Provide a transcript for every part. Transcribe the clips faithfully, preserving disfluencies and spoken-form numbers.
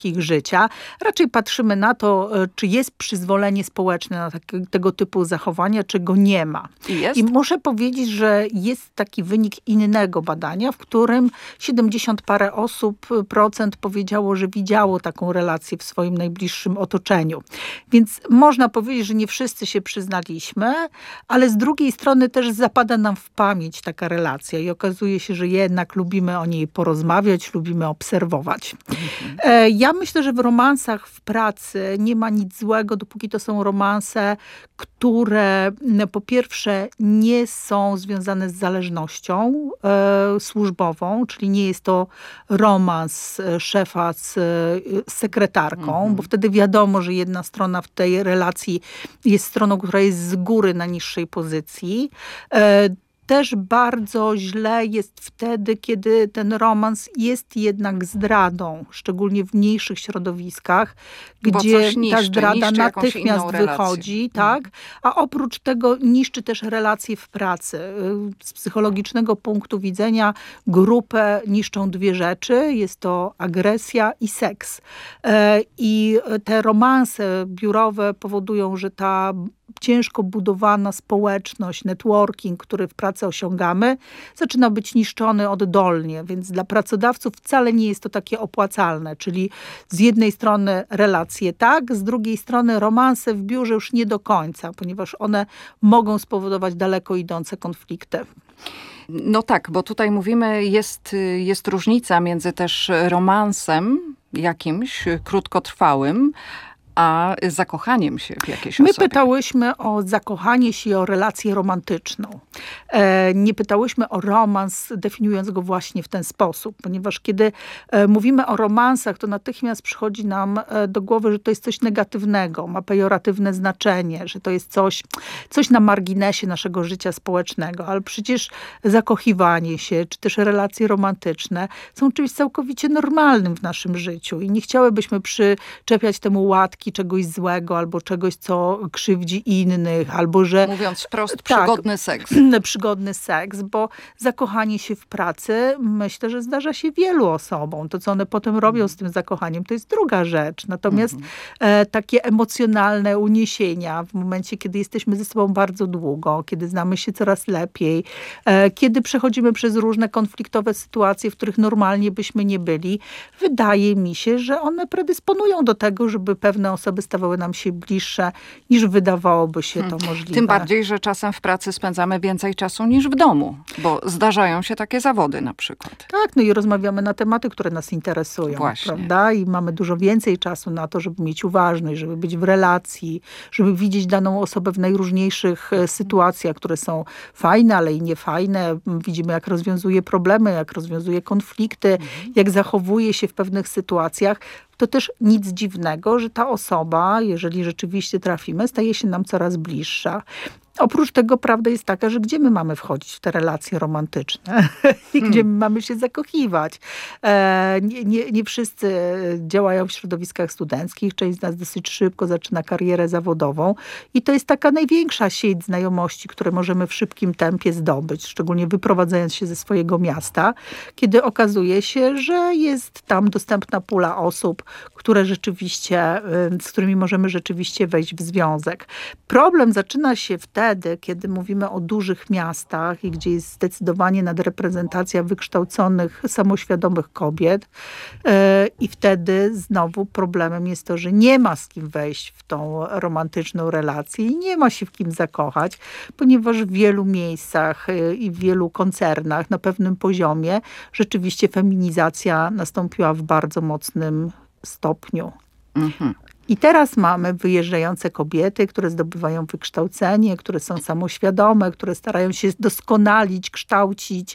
ich życia. Raczej patrzymy na to, czy jest przyzwolenie społeczne na tak, tego typu zachowania, czy go nie ma. I jest? I muszę powiedzieć, że jest taki wynik innego badania, w którym siedemdziesiąt parę osób procent powiedziało, że widziało taką relację w swoim najbliższym otoczeniu. Więc można powiedzieć, że nie wszyscy się przyznaliśmy, ale z drugiej strony też zapada nam w pamięć taka relacja i okazuje się, że jednak lubimy o niej porozmawiać, lubimy obserwować. Mhm. Ja myślę, że w romansach w pracy nie ma nic złego, dopóki to są romanse, które po pierwsze nie są związane z zależnością e, służbową, czyli nie jest to romans szefa z, z sekretarką, mhm. bo wtedy wiadomo, że jedna strona w tej relacji jest stroną, która jest z góry na niższej pozycji. E, Też bardzo źle jest wtedy, kiedy ten romans jest jednak zdradą, szczególnie w mniejszych środowiskach, gdzie niszczy, ta zdrada natychmiast wychodzi, tak? A oprócz tego niszczy też relacje w pracy. Z psychologicznego punktu widzenia grupę niszczą dwie rzeczy. Jest to agresja i seks. I te romanse biurowe powodują, że ta ciężko budowana społeczność, networking, który w pracy osiągamy, zaczyna być niszczony oddolnie, więc dla pracodawców wcale nie jest to takie opłacalne, czyli z jednej strony relacje tak, z drugiej strony romanse w biurze już nie do końca, ponieważ one mogą spowodować daleko idące konflikty. No tak, bo tutaj mówimy, jest, jest różnica między też romansem jakimś krótkotrwałym, a zakochaniem się w jakiejś My osobie. pytałyśmy o zakochanie się i o relację romantyczną. E, nie pytałyśmy o romans, definiując go właśnie w ten sposób, ponieważ kiedy e, mówimy o romansach, to natychmiast przychodzi nam e, do głowy, że to jest coś negatywnego, ma pejoratywne znaczenie, że to jest coś, coś na marginesie naszego życia społecznego, ale przecież zakochiwanie się, czy też relacje romantyczne są czymś całkowicie normalnym w naszym życiu i nie chciałybyśmy przyczepiać temu łatki czegoś złego, albo czegoś, co krzywdzi innych, albo że... Mówiąc wprost, tak, przygodny seks. Przygodny seks, bo zakochanie się w pracy, myślę, że zdarza się wielu osobom. To, co one potem robią z tym zakochaniem, to jest druga rzecz. Natomiast mm-hmm. e, takie emocjonalne uniesienia w momencie, kiedy jesteśmy ze sobą bardzo długo, kiedy znamy się coraz lepiej, e, kiedy przechodzimy przez różne konfliktowe sytuacje, w których normalnie byśmy nie byli, wydaje mi się, że one predysponują do tego, żeby pewne osoby stawały nam się bliższe, niż wydawałoby się to możliwe. Tym bardziej, że czasem w pracy spędzamy więcej czasu niż w domu, bo zdarzają się takie zawody na przykład. Tak, no i rozmawiamy na tematy, które nas interesują, Właśnie. prawda? I mamy dużo więcej czasu na to, żeby mieć uważność, żeby być w relacji, żeby widzieć daną osobę w najróżniejszych sytuacjach, które są fajne, ale i niefajne. Widzimy, jak rozwiązuje problemy, jak rozwiązuje konflikty, mhm. jak zachowuje się w pewnych sytuacjach. To też nic dziwnego, że ta osoba, jeżeli rzeczywiście trafimy, staje się nam coraz bliższa. Oprócz tego prawda jest taka, że gdzie my mamy wchodzić w te relacje romantyczne i hmm. gdzie my mamy się zakochiwać. E, nie, nie, nie wszyscy działają w środowiskach studenckich. Część z nas dosyć szybko zaczyna karierę zawodową i to jest taka największa sieć znajomości, które możemy w szybkim tempie zdobyć, szczególnie wyprowadzając się ze swojego miasta, kiedy okazuje się, że jest tam dostępna pula osób, które rzeczywiście, z którymi możemy rzeczywiście wejść w związek. Problem zaczyna się wtedy, Wtedy, kiedy mówimy o dużych miastach i gdzie jest zdecydowanie nadreprezentacja wykształconych, samoświadomych kobiet yy, i wtedy znowu problemem jest to, że nie ma z kim wejść w tą romantyczną relację i nie ma się w kim zakochać, ponieważ w wielu miejscach yy, i w wielu koncernach na pewnym poziomie rzeczywiście feminizacja nastąpiła w bardzo mocnym stopniu. Mhm. I teraz mamy wyjeżdżające kobiety, które zdobywają wykształcenie, które są samoświadome, które starają się doskonalić, kształcić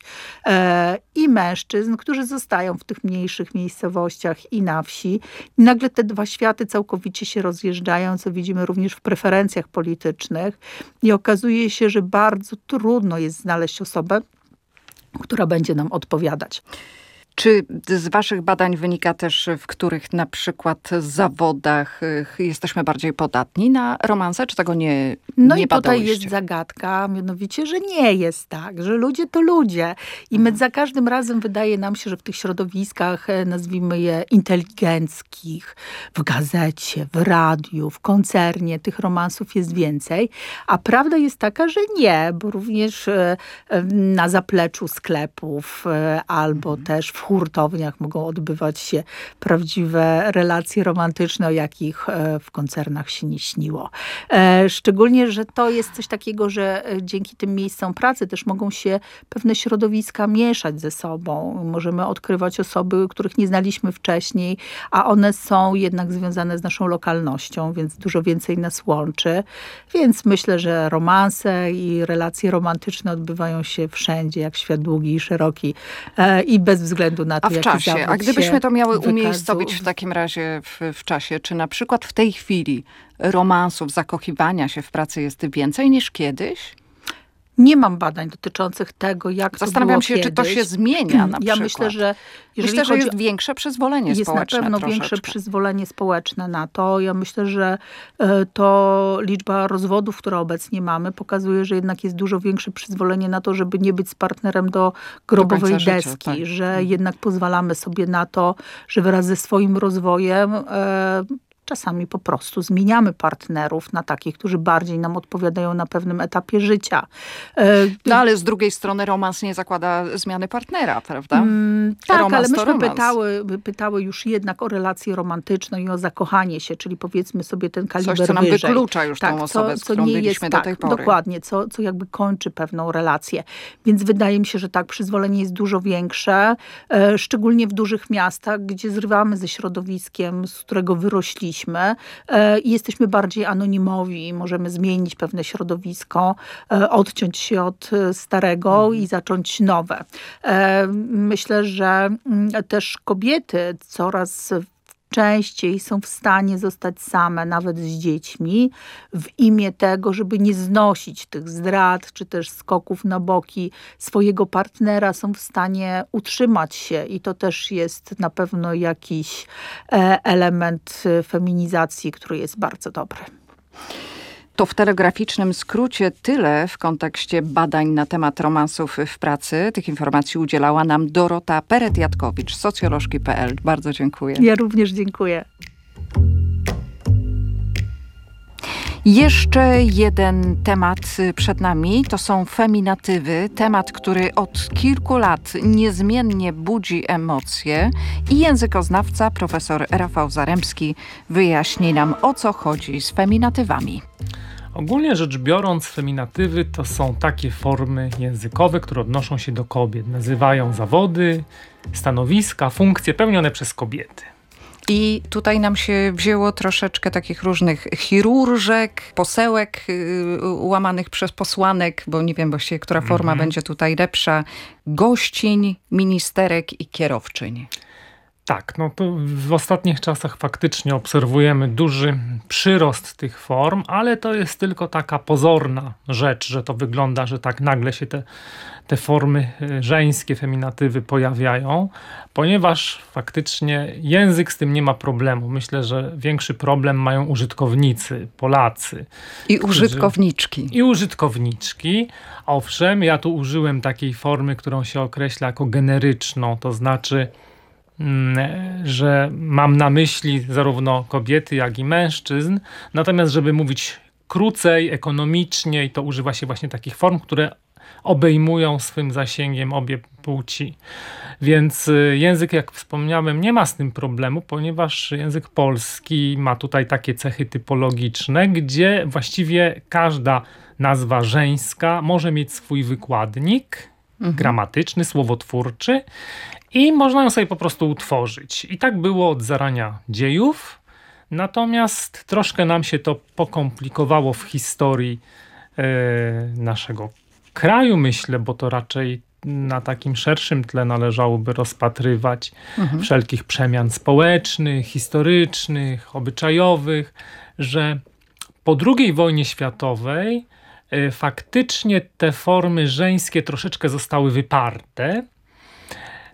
e, i mężczyzn, którzy zostają w tych mniejszych miejscowościach i na wsi. I nagle te dwa światy całkowicie się rozjeżdżają, co widzimy również w preferencjach politycznych. I okazuje się, że bardzo trudno jest znaleźć osobę, która będzie nam odpowiadać. Czy z waszych badań wynika też, w których na przykład zawodach jesteśmy bardziej podatni na romanse, czy tego nie No nie i tutaj badałyście? jest zagadka, mianowicie, że nie jest tak, że ludzie to ludzie. I my za każdym razem wydaje nam się, że w tych środowiskach, e, nazwijmy je inteligenckich, w gazecie, w radiu, w koncernie tych romansów jest więcej. A prawda jest taka, że nie, bo również e, e, na zapleczu sklepów e, albo też w hurtowniach mogą odbywać się prawdziwe relacje romantyczne, o jakich e, w koncernach się nie śniło. E, Szczególnie, że to jest coś takiego, że e, dzięki tym miejscom pracy też mogą się pewne środowiska mieszać ze sobą. Możemy odkrywać osoby, których nie znaliśmy wcześniej, a one są jednak związane z naszą lokalnością, więc dużo więcej nas łączy. Więc myślę, że romanse i relacje romantyczne odbywają się wszędzie, jak świat długi i szeroki e, i bez względu na to, A w jaki czasie, zawód a gdybyśmy się to miały wykazuje. umiejscowić w takim razie w, w czasie, czy na przykład w tej chwili romansów, zakochiwania się w pracy jest więcej niż kiedyś? Nie mam badań dotyczących tego, jak to Zastanawiam było się, kiedyś. czy to się zmienia na Ja przykład. myślę, że jeżeli Myślę, że chodzi jest większe przyzwolenie jest na społeczne pewno troszeczkę. większe przyzwolenie społeczne na to. Ja myślę, że e, to liczba rozwodów, które obecnie mamy, pokazuje, że jednak jest dużo większe przyzwolenie na to, żeby nie być z partnerem do grobowej końca życia, deski. tak. Że jednak pozwalamy sobie na to, że wraz ze swoim rozwojem e, czasami po prostu zmieniamy partnerów na takich, którzy bardziej nam odpowiadają na pewnym etapie życia. E, No ale z drugiej strony romans nie zakłada zmiany partnera, prawda? Mm, tak, Romans ale to myśmy romans. pytały, pytały już jednak o relację romantyczną i o zakochanie się, czyli powiedzmy sobie ten kaliber Coś, co nam wyżej. wyklucza już tą osobę, z którą byliśmy do tak, tej pory. Dokładnie, co, co jakby kończy pewną relację. Więc wydaje mi się, że tak, przyzwolenie jest dużo większe, e, szczególnie w dużych miastach, gdzie zrywamy ze środowiskiem, z którego wyrośliśmy e, i jesteśmy bardziej anonimowi. Możemy zmienić pewne środowisko, e, odciąć się od e, starego Mhm. i zacząć nowe. E, myślę, że mm, też kobiety coraz częściej są w stanie zostać same, nawet z dziećmi, w imię tego, żeby nie znosić tych zdrad, czy też skoków na boki swojego partnera, są w stanie utrzymać się i to też jest na pewno jakiś e, element e, feminizacji, który jest bardzo dobry. To w telegraficznym skrócie tyle w kontekście badań na temat romansów w pracy. Tych informacji udzielała nam Dorota Peret-Jatkowicz, socjolożki kropka p l. Bardzo dziękuję. Ja również dziękuję. Jeszcze jeden temat przed nami, to są feminatywy. Temat, który od kilku lat niezmiennie budzi emocje i językoznawca profesor Rafał Zaremski wyjaśni nam, o co chodzi z feminatywami. Ogólnie rzecz biorąc, feminatywy to są takie formy językowe, które odnoszą się do kobiet. Nazywają zawody, stanowiska, funkcje pełnione przez kobiety. I tutaj nam się wzięło troszeczkę takich różnych chirurżek, posełek yy, łamanych przez posłanek, bo nie wiem właściwie, która forma Mhm. będzie tutaj lepsza, gościń, ministerek i kierowczyń. Tak, no to w ostatnich czasach faktycznie obserwujemy duży przyrost tych form, ale to jest tylko taka pozorna rzecz, że to wygląda, że tak nagle się te, te formy e, żeńskie, feminatywy pojawiają, ponieważ faktycznie język z tym nie ma problemu. Myślę, że większy problem mają użytkownicy, Polacy. I którzy- użytkowniczki. I użytkowniczki. Owszem, ja tu użyłem takiej formy, którą się określa jako generyczną, to znaczy że mam na myśli zarówno kobiety, jak i mężczyzn. Natomiast, żeby mówić krócej, ekonomiczniej, to używa się właśnie takich form, które obejmują swym zasięgiem obie płci. Więc język, jak wspomniałem, nie ma z tym problemu, ponieważ język polski ma tutaj takie cechy typologiczne, gdzie właściwie każda nazwa żeńska może mieć swój wykładnik mhm. gramatyczny, słowotwórczy, i można ją sobie po prostu utworzyć. I tak było od zarania dziejów. Natomiast troszkę nam się to pokomplikowało w historii e, naszego kraju, myślę, bo to raczej na takim szerszym tle należałoby rozpatrywać mhm. wszelkich przemian społecznych, historycznych, obyczajowych, że po drugiej wojnie światowej e, faktycznie te formy żeńskie troszeczkę zostały wyparte.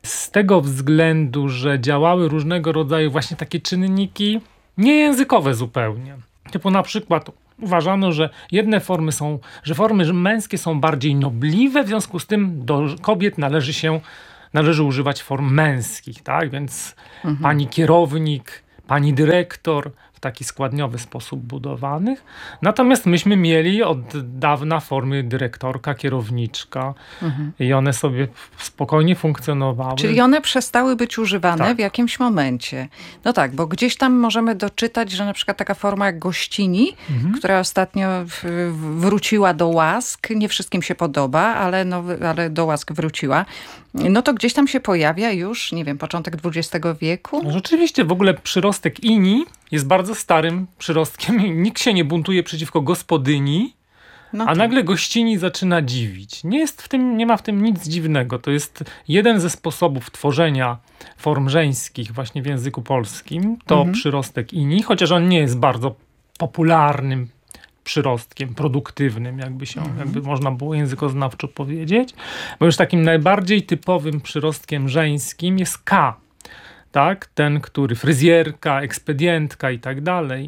z tego względu, że działały różnego rodzaju właśnie takie czynniki niejęzykowe zupełnie. Typu na przykład uważano, że jedne formy są, że formy męskie są bardziej nobliwe, w związku z tym do kobiet należy się, należy używać form męskich, tak? Więc mhm. pani kierownik, pani dyrektor, w taki składniowy sposób budowanych. Natomiast myśmy mieli od dawna formy dyrektorka, kierowniczka mhm. i one sobie spokojnie funkcjonowały. Czyli one przestały być używane tak. w jakimś momencie. No tak, bo gdzieś tam możemy doczytać, że na przykład taka forma jak gościni, mhm. która ostatnio w, wróciła do łask, nie wszystkim się podoba, ale, no, ale do łask wróciła. No to gdzieś tam się pojawia już, nie wiem, początek dwudziestego wieku. No rzeczywiście, w ogóle przyrostek ini jest bardzo starym przyrostkiem. Nikt się nie buntuje przeciwko gospodyni, no a tak. nagle gościni zaczyna dziwić. Nie jest w tym, nie ma w tym nic dziwnego. To jest jeden ze sposobów tworzenia form żeńskich właśnie w języku polskim. To mhm. przyrostek ini, chociaż on nie jest bardzo popularnym przyrostkiem, produktywnym, jakby się, mm. jakby można było językoznawczo powiedzieć, bo już takim najbardziej typowym przyrostkiem żeńskim jest K, tak? Ten, który fryzjerka, ekspedientka i tak dalej.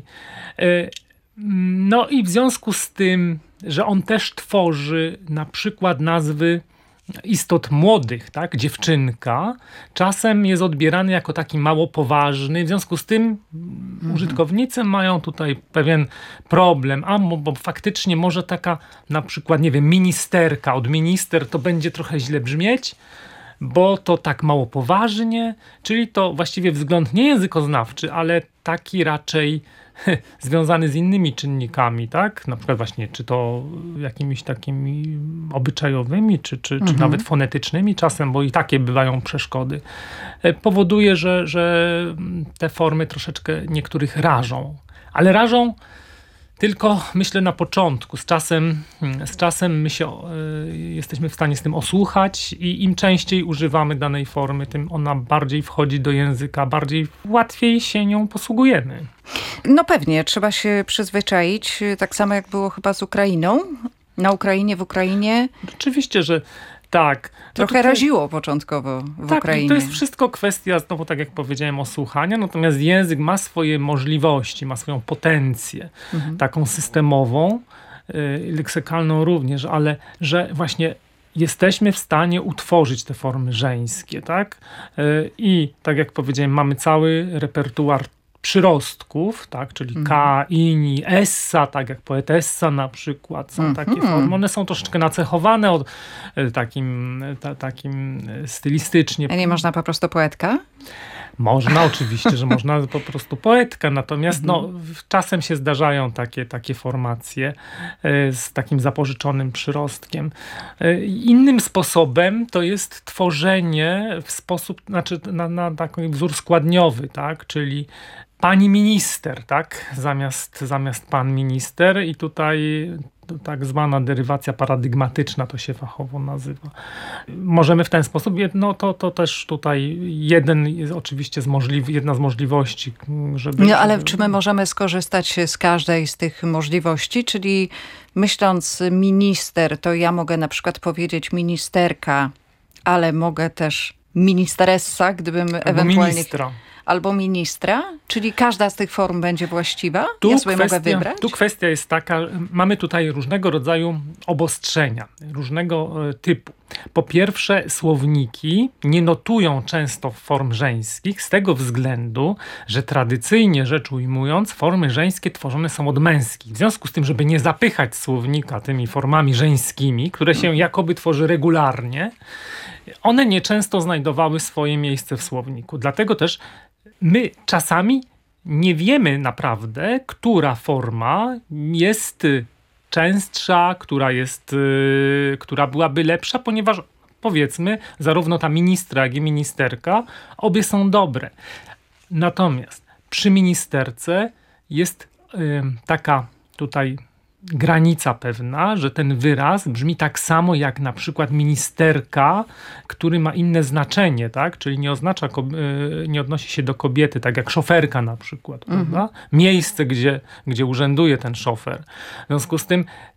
No i w związku z tym, że on też tworzy na przykład nazwy istot młodych, tak? Dziewczynka, czasem jest odbierany jako taki mało poważny. W związku z tym mhm. użytkownicy mają tutaj pewien problem, a bo, bo faktycznie może taka na przykład, nie wiem, ministerka, od minister to będzie trochę źle brzmieć, bo to tak mało poważnie, czyli to właściwie wzgląd nie językoznawczy, ale taki raczej związany z innymi czynnikami, tak? Na przykład właśnie, czy to jakimiś takimi obyczajowymi, czy, czy, mhm. czy nawet fonetycznymi czasem, bo i takie bywają przeszkody, powoduje, że, że te formy troszeczkę niektórych rażą. Ale rażą tylko, myślę, na początku. Z czasem, z czasem my się y, jesteśmy w stanie z tym osłuchać i im częściej używamy danej formy, tym ona bardziej wchodzi do języka, bardziej łatwiej się nią posługujemy. No pewnie, trzeba się przyzwyczaić, tak samo jak było chyba z Ukrainą. Na Ukrainie, w Ukrainie. Oczywiście, że tak. Trochę no tutaj raziło początkowo w tak, Ukrainie. To jest wszystko kwestia, znowu tak jak powiedziałem, osłuchania, natomiast język ma swoje możliwości, ma swoją potencję, mhm. taką systemową, y, leksykalną również, ale że właśnie jesteśmy w stanie utworzyć te formy żeńskie, tak? Y, I tak jak powiedziałem, mamy cały repertuar przyrostków, tak, czyli mm. K, ini, essa, tak jak poetessa na przykład, są mm-hmm. takie formy. One są troszeczkę nacechowane od takim, ta, takim stylistycznie. A nie można po prostu poetka? Można, oczywiście, że można po prostu poetka, natomiast mm-hmm. no, czasem się zdarzają takie, takie formacje z takim zapożyczonym przyrostkiem. Innym sposobem to jest tworzenie w sposób, znaczy na, na taki wzór składniowy, tak, czyli pani minister, tak? Zamiast, zamiast pan minister i tutaj tak zwana derywacja paradygmatyczna to się fachowo nazywa. Możemy w ten sposób, no to, to też tutaj jeden jest oczywiście z możliw- jedna z możliwości, żeby... No ale czy my możemy skorzystać z każdej z tych możliwości? Czyli myśląc minister, to ja mogę na przykład powiedzieć ministerka, ale mogę też ministeressa, gdybym Albo ewentualnie... ministra. Albo ministra? Czyli każda z tych form będzie właściwa? Tu ja sobie kwestia, mogę wybrać? Tu kwestia jest taka, mamy tutaj różnego rodzaju obostrzenia, różnego typu. Po pierwsze, słowniki nie notują często form żeńskich z tego względu, że tradycyjnie rzecz ujmując, formy żeńskie tworzone są od męskich. W związku z tym, żeby nie zapychać słownika tymi formami żeńskimi, które się jakoby tworzy regularnie, one nieczęsto znajdowały swoje miejsce w słowniku. Dlatego też my czasami nie wiemy naprawdę, która forma jest częstsza, która jest, yy, która byłaby lepsza, ponieważ powiedzmy, zarówno ta ministra, jak i ministerka, obie są dobre. Natomiast przy ministerce jest yy, taka tutaj granica pewna, że ten wyraz brzmi tak samo jak na przykład ministerka, który ma inne znaczenie, tak? Czyli nie oznacza, nie odnosi się do kobiety, tak jak szoferka na przykład, mm-hmm. prawda? Miejsce, gdzie, gdzie urzęduje ten szofer. W związku z tym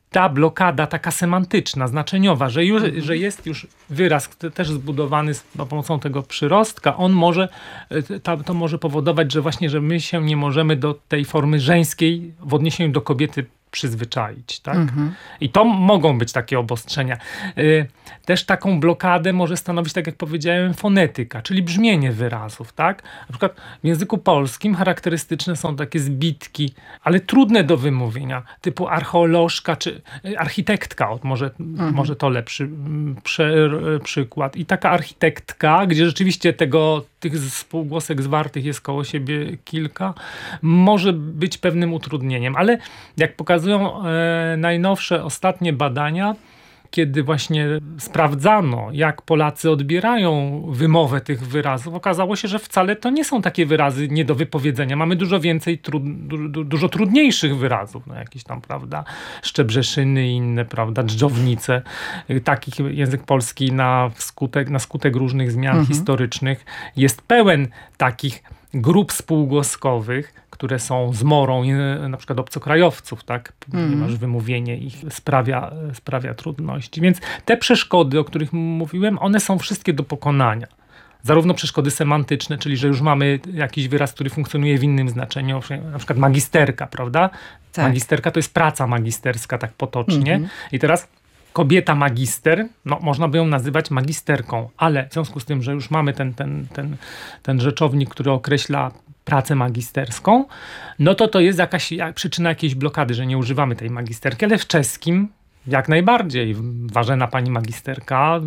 ta blokada taka semantyczna, znaczeniowa, że, już, że jest już wyraz też zbudowany z pomocą tego przyrostka, on może, to, to może powodować, że właśnie, że my się nie możemy do tej formy żeńskiej w odniesieniu do kobiety przyzwyczaić, tak? Mhm. I to mogą być takie obostrzenia. Też taką blokadę może stanowić, tak jak powiedziałem, fonetyka, czyli brzmienie wyrazów, tak? Na przykład w języku polskim charakterystyczne są takie zbitki, ale trudne do wymówienia, typu archeolożka czy architektka, może, mhm. może to lepszy przy, przykład. I taka architektka, gdzie rzeczywiście tego, tych spółgłosek zwartych jest koło siebie kilka, może być pewnym utrudnieniem, ale jak pokazują e, najnowsze, ostatnie badania, kiedy właśnie sprawdzano, jak Polacy odbierają wymowę tych wyrazów, okazało się, że wcale to nie są takie wyrazy nie do wypowiedzenia. Mamy dużo więcej, trud, du, dużo trudniejszych wyrazów, no jakieś tam, prawda, szczebrzeszyny i inne, prawda, dżdżownice. Takich język polski na skutek, na skutek różnych zmian mhm. historycznych jest pełen takich grup spółgłoskowych, które są zmorą na przykład obcokrajowców, tak? Ponieważ mm. wymówienie ich sprawia, sprawia trudności. Więc te przeszkody, o których mówiłem, one są wszystkie do pokonania. Zarówno przeszkody semantyczne, czyli że już mamy jakiś wyraz, który funkcjonuje w innym znaczeniu, na przykład magisterka, prawda? Tak. Magisterka to jest praca magisterska, tak potocznie. Mm-hmm. I teraz kobieta magister, no można by ją nazywać magisterką, ale w związku z tym, że już mamy ten, ten, ten, ten rzeczownik, który określa pracę magisterską, no to to jest jakaś przyczyna jakiejś blokady, że nie używamy tej magisterki, ale w czeskim jak najbardziej. Ważena pani magisterka,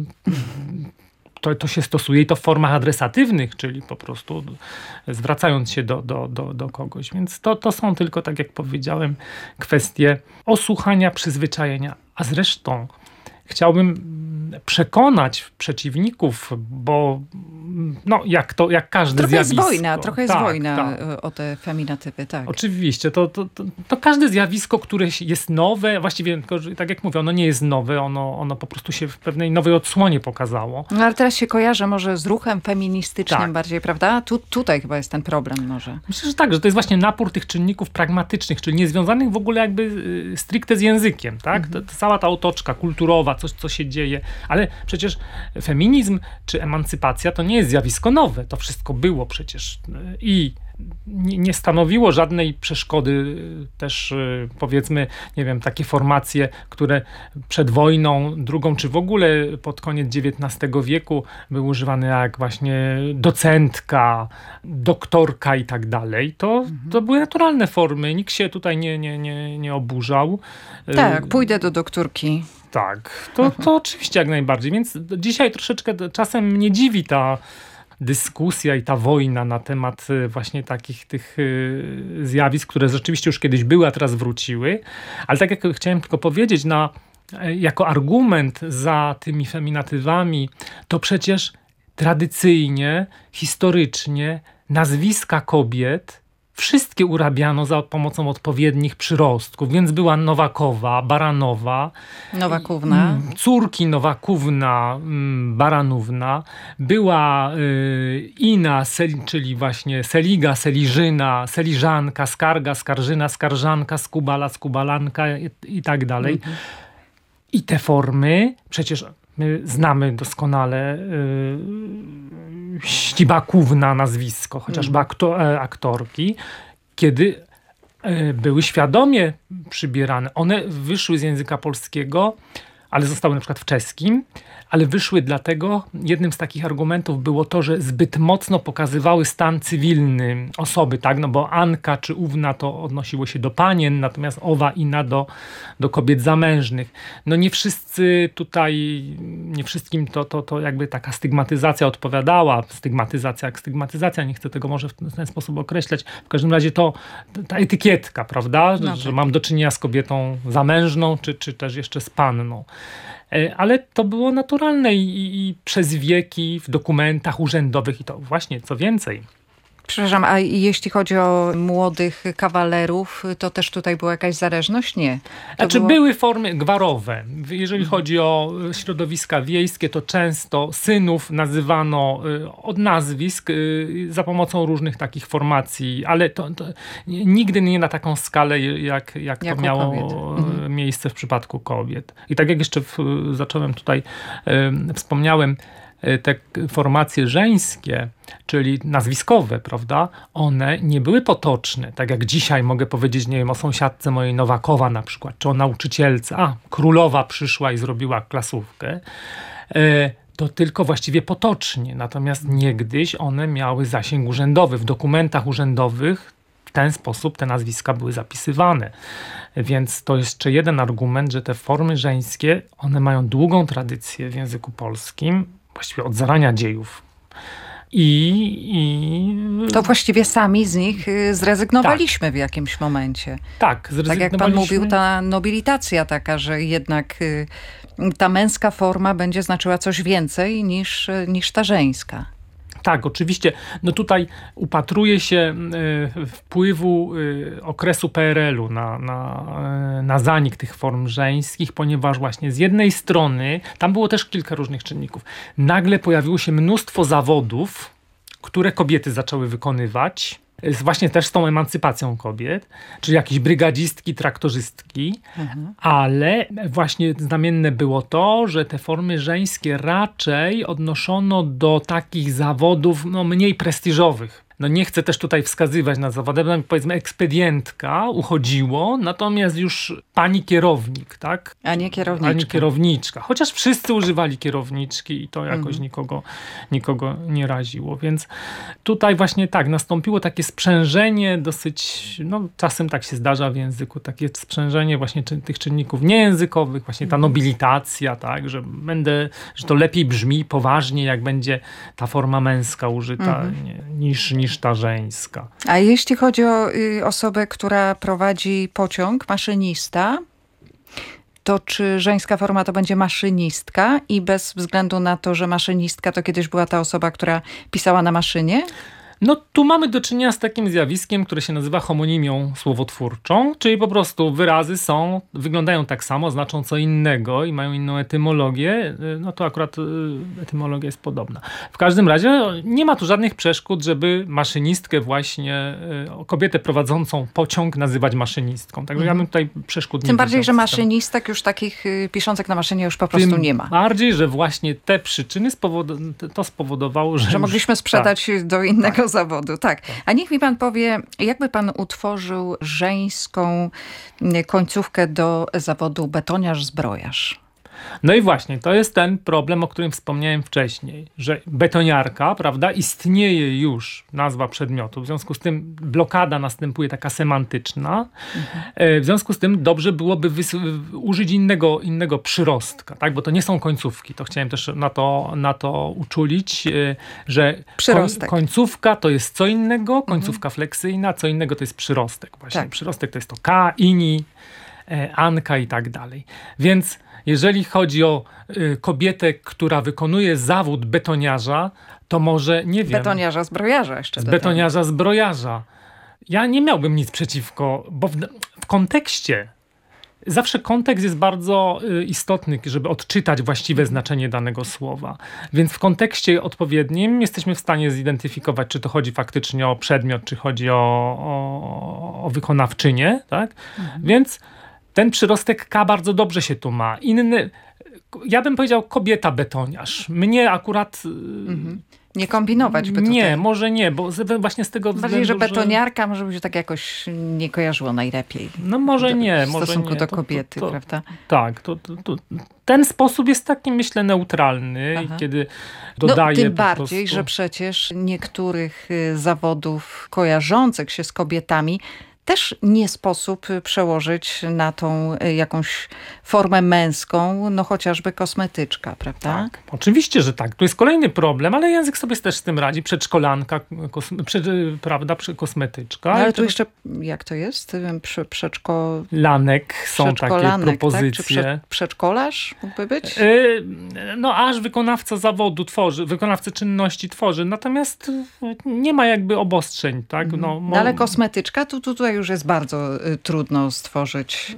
to, to się stosuje i to w formach adresatywnych, czyli po prostu zwracając się do, do, do, do kogoś. Więc to, to są tylko, tak jak powiedziałem, kwestie osłuchania, przyzwyczajenia. A zresztą chciałbym przekonać przeciwników, bo no, jak, to, jak każde trochę zjawisko. Trochę jest wojna, trochę jest tak, wojna tak. o te feminatywy, tak. Oczywiście, to, to, to, to każde zjawisko, które jest nowe, właściwie, tylko, tak jak mówię, ono nie jest nowe, ono, ono po prostu się w pewnej nowej odsłonie pokazało. No ale teraz się kojarzy może z ruchem feministycznym tak. bardziej, prawda? Tu, tutaj chyba jest ten problem może. Myślę, że tak, że to jest właśnie napór tych czynników pragmatycznych, czyli niezwiązanych w ogóle jakby stricte z językiem, tak? Mhm. To, to cała ta otoczka kulturowa, coś, co się dzieje, ale przecież feminizm czy emancypacja to nie jest zjawisko nowe. To wszystko było przecież i nie stanowiło żadnej przeszkody też, powiedzmy, nie wiem, takie formacje, które przed wojną drugą, czy w ogóle pod koniec dziewiętnastego wieku były używane jak właśnie docentka, doktorka i tak dalej. To, mhm. to były naturalne formy. Nikt się tutaj nie, nie, nie, nie oburzał. Tak, pójdę do doktorki. Tak, to, to oczywiście jak najbardziej. Więc dzisiaj troszeczkę czasem mnie dziwi ta dyskusja i ta wojna na temat właśnie takich tych zjawisk, które rzeczywiście już kiedyś były, a teraz wróciły. Ale tak jak chciałem tylko powiedzieć, na, jako argument za tymi feminatywami, to przecież tradycyjnie, historycznie nazwiska kobiet wszystkie urabiano za pomocą odpowiednich przyrostków, więc była Nowakowa, Baranowa, Nowakówna, córki Nowakówna, Baranówna, była y, Ina, Sel, czyli właśnie Seliga, Seliżyna, Seliżanka, Skarga, Skarżyna, Skarżanka, Skubala, Skubalanka i, i tak dalej. Mhm. I te formy przecież my znamy doskonale y, Ścibakówna nazwisko, chociażby aktor, aktorki, kiedy y, były świadomie przybierane. One wyszły z języka polskiego, ale zostały na przykład w czeskim, ale wyszły dlatego, jednym z takich argumentów było to, że zbyt mocno pokazywały stan cywilny osoby, tak, no bo Anka czy Ówna to odnosiło się do panien, natomiast Owa, Ina do, do kobiet zamężnych. No nie wszyscy tutaj, nie wszystkim to, to, to jakby taka stygmatyzacja odpowiadała, stygmatyzacja jak stygmatyzacja, nie chcę tego może w ten sposób określać, w każdym razie to ta etykietka, prawda, no że tak. Mam do czynienia z kobietą zamężną, czy, czy też jeszcze z panną. Ale to było naturalne i, i przez wieki w dokumentach urzędowych i to właśnie, co więcej, Przepraszam, a jeśli chodzi o młodych kawalerów, to też tutaj była jakaś zależność? Nie. To Znaczy było... były formy gwarowe. Jeżeli chodzi o środowiska wiejskie, to często synów nazywano od nazwisk za pomocą różnych takich formacji, ale to, to nigdy nie na taką skalę, jak, jak, jak to miało kobiet. miejsce w przypadku kobiet. I tak jak jeszcze w, zacząłem tutaj, y, wspomniałem, te formacje żeńskie, czyli nazwiskowe, prawda, one nie były potoczne. Tak jak dzisiaj mogę powiedzieć, nie wiem, o sąsiadce mojej Nowakowa na przykład, czy o nauczycielce, a królowa przyszła i zrobiła klasówkę, to tylko właściwie potocznie. Natomiast niegdyś one miały zasięg urzędowy. W dokumentach urzędowych w ten sposób te nazwiska były zapisywane. Więc to jeszcze jeden argument, że te formy żeńskie, one mają długą tradycję w języku polskim, właściwie od zarania dziejów. I, i... To właściwie sami z nich zrezygnowaliśmy tak. w jakimś momencie. Tak, zrezygnowaliśmy. Tak jak pan mówił, ta nobilitacja taka, że jednak ta męska forma będzie znaczyła coś więcej niż, niż ta żeńska. Tak, oczywiście. No tutaj upatruje się y, wpływu y, okresu P R L u na, na, y, na zanik tych form żeńskich, ponieważ właśnie z jednej strony, tam było też kilka różnych czynników, nagle pojawiło się mnóstwo zawodów, które kobiety zaczęły wykonywać, właśnie też z tą emancypacją kobiet, czyli jakieś brygadzistki, traktorzystki, mhm. ale właśnie znamienne było to, że te formy żeńskie raczej odnoszono do takich zawodów no, mniej prestiżowych. No nie chcę też tutaj wskazywać na zawody, powiedzmy ekspedientka uchodziło, natomiast już pani kierownik, tak? A nie kierowniczka. A nie kierowniczka. Chociaż wszyscy używali kierowniczki i to jakoś mhm. nikogo, nikogo nie raziło. Więc tutaj właśnie tak, nastąpiło takie sprzężenie dosyć, no czasem tak się zdarza w języku, takie sprzężenie właśnie czy, tych czynników niejęzykowych, właśnie ta nobilitacja, tak? Że będę, że to lepiej brzmi poważnie, jak będzie ta forma męska użyta mhm. nie, niż, niż ta żeńska. A jeśli chodzi o y, osobę, która prowadzi pociąg, maszynista, to czy żeńska forma to będzie maszynistka i bez względu na to, że maszynistka to kiedyś była ta osoba, która pisała na maszynie? No tu mamy do czynienia z takim zjawiskiem, które się nazywa homonimią słowotwórczą, czyli po prostu wyrazy są, wyglądają tak samo, znaczą co innego i mają inną etymologię, no to akurat etymologia jest podobna. W każdym razie nie ma tu żadnych przeszkód, żeby maszynistkę właśnie, kobietę prowadzącą pociąg nazywać maszynistką. Także ja bym tutaj przeszkód nie Tym bardziej, że system. maszynistek już takich piszącek na maszynie już po prostu Tym nie ma. bardziej, że właśnie te przyczyny spowod- to spowodowało, że... Że już, mogliśmy sprzedać tak. do innego tak. zawodu, tak. A niech mi pan powie, jakby pan utworzył żeńską końcówkę do zawodu betoniarz-zbrojarz? No i właśnie, to jest ten problem, o którym wspomniałem wcześniej, że betoniarka, prawda, istnieje już nazwa przedmiotu, w związku z tym blokada następuje taka semantyczna, mhm. w związku z tym dobrze byłoby wys- użyć innego, innego przyrostka, tak, bo to nie są końcówki, to chciałem też na to, na to uczulić, że koń, końcówka to jest co innego, końcówka mhm. fleksyjna, co innego to jest przyrostek, właśnie tak. Przyrostek to jest to K, ini, anka i tak dalej, więc jeżeli chodzi o y, kobietę, która wykonuje zawód betoniarza, to może, nie wiem... Betoniarza, zbrojarza jeszcze. Betoniarza, zbrojarza. Ja nie miałbym nic przeciwko, bo w, w kontekście, zawsze kontekst jest bardzo y, istotny, żeby odczytać właściwe znaczenie danego słowa. Więc w kontekście odpowiednim jesteśmy w stanie zidentyfikować, czy to chodzi faktycznie o przedmiot, czy chodzi o, o, o wykonawczynię, tak? Mhm. Więc ten przyrostek K bardzo dobrze się tu ma. Inny, ja bym powiedział kobieta betoniarz. Mnie akurat... Mhm. Nie kombinować by tutaj. Nie, może nie, bo właśnie z tego Bardziej, względu, że betoniarka że... może by się tak jakoś nie kojarzyło najlepiej. No może do, nie, w może stosunku nie. do to, kobiety, to, to, prawda? Tak, to, to, to, ten sposób jest taki, myślę, neutralny, Aha. kiedy dodaje no, tym po bardziej, prostu... że przecież niektórych zawodów kojarzących się z kobietami też nie sposób przełożyć na tą jakąś formę męską, no chociażby kosmetyczka, prawda? Tak, oczywiście, że tak. Tu jest kolejny problem, ale język sobie też z tym radzi. Przedszkolanka, kosme, przed, prawda, kosmetyczka. No, ale I tu tego... jeszcze, jak to jest? Prze, przedszko... Lanek są takie propozycje. Tak? Czy prze, przedszkolarz mógłby być? Yy, no aż wykonawca zawodu tworzy, wykonawca czynności tworzy, natomiast nie ma jakby obostrzeń. Tak? No, no, ale kosmetyczka, to tutaj już jest bardzo y, trudno stworzyć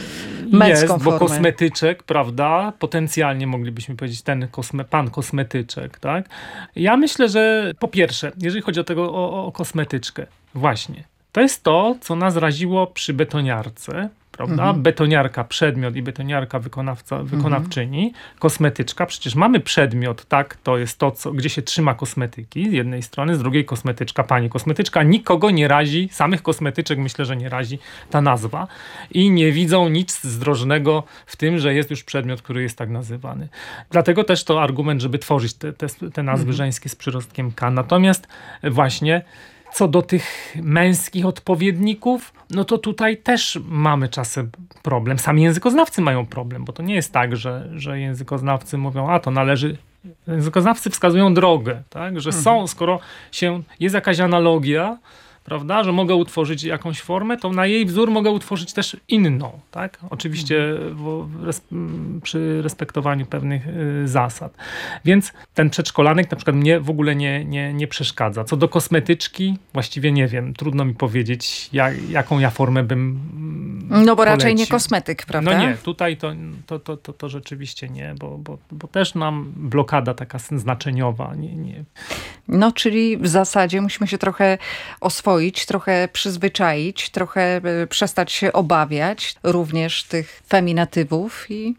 męską jest, bo formę. kosmetyczek, prawda, potencjalnie moglibyśmy powiedzieć ten kosme, pan kosmetyczek, tak? Ja myślę, że po pierwsze, jeżeli chodzi o tego, o, o kosmetyczkę, właśnie, to jest to, co nas raziło przy betoniarce, prawda? Mhm. Betoniarka przedmiot i betoniarka wykonawca, wykonawczyni. Mhm. Kosmetyczka, przecież mamy przedmiot, tak? To jest to, co, gdzie się trzyma kosmetyki z jednej strony, z drugiej kosmetyczka, pani kosmetyczka. Nikogo nie razi, samych kosmetyczek myślę, że nie razi ta nazwa i nie widzą nic zdrożnego w tym, że jest już przedmiot, który jest tak nazywany. Dlatego też to argument, żeby tworzyć te, te, te nazwy mhm. żeńskie z przyrostkiem K. Natomiast właśnie co do tych męskich odpowiedników, no to tutaj też mamy czasem problem. Sami językoznawcy mają problem, bo to nie jest tak, że, że językoznawcy mówią, a to należy... Językoznawcy wskazują drogę, tak? Że mhm. są, skoro się, jest jakaś analogia, prawda, że mogę utworzyć jakąś formę, to na jej wzór mogę utworzyć też inną, tak? Oczywiście w, res, przy respektowaniu pewnych y, zasad. Więc ten przedszkolanek na przykład mnie w ogóle nie, nie, nie przeszkadza. Co do kosmetyczki, właściwie nie wiem, trudno mi powiedzieć, jak, jaką ja formę bym No bo polecił. raczej nie kosmetyk, prawda? No nie, tutaj to, to, to, to, to rzeczywiście nie, bo, bo, bo też nam blokada taka znaczeniowa. Nie, nie. No czyli w zasadzie musimy się trochę oswoić, trochę przyzwyczaić, trochę przestać się obawiać również tych feminatywów i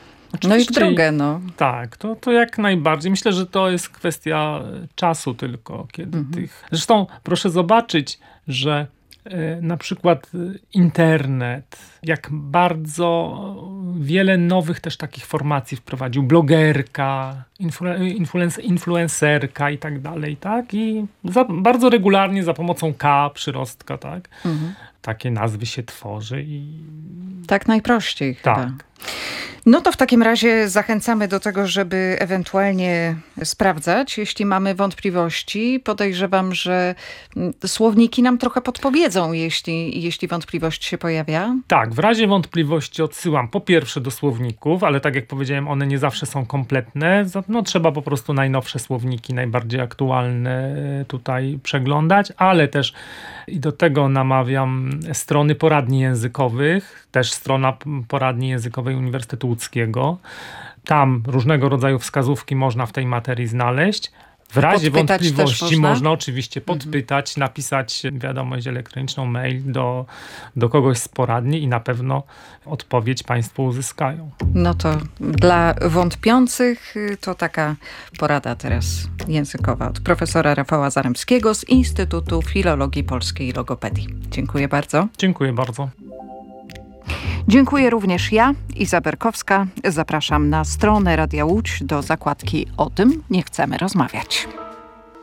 no i w drogę, no. Tak, to, to jak najbardziej. Myślę, że to jest kwestia czasu tylko, kiedy mhm. tych... Zresztą proszę zobaczyć, że na przykład internet, jak bardzo wiele nowych też takich formacji wprowadził. Blogerka, influenc- influencerka i tak dalej, tak? I za, bardzo regularnie za pomocą K, przyrostka, tak? Mhm. Takie nazwy się tworzy i... Tak najprościej tak. chyba. No to w takim razie zachęcamy do tego, żeby ewentualnie sprawdzać, jeśli mamy wątpliwości. Podejrzewam, że słowniki nam trochę podpowiedzą, jeśli, jeśli wątpliwość się pojawia. Tak, w razie wątpliwości odsyłam po pierwsze do słowników, ale tak jak powiedziałem, one nie zawsze są kompletne. No trzeba po prostu najnowsze słowniki, najbardziej aktualne tutaj przeglądać, ale też i do tego namawiam strony poradni językowych, też strona poradni językowej Uniwersytetu Łódzkiego. Tam różnego rodzaju wskazówki można w tej materii znaleźć. W razie podpytać wątpliwości można? można oczywiście podpytać, mhm. napisać wiadomość elektroniczną, mail do, do kogoś z poradni i na pewno odpowiedź Państwo uzyskają. No to dla wątpiących to taka porada teraz językowa od profesora Rafała Zaremskiego z Instytutu Filologii Polskiej i Logopedii. Dziękuję bardzo. Dziękuję bardzo. Dziękuję również ja, Iza Berkowska. Zapraszam na stronę Radia Łódź do zakładki O tym nie chcemy rozmawiać.